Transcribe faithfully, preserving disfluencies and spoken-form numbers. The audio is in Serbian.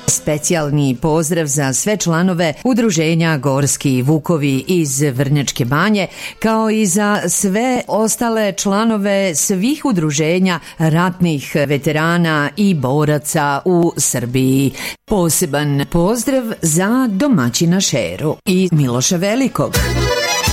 Specijalni pozdrav za sve članove Udruženja Gorski Vukovi iz Vrnjačke Banje, kao i za sve ostale članove svih udruženja ratnih veterana i boraca u Srbiji. Poseban pozdrav za domaćina Šeru i Miloša Velikog.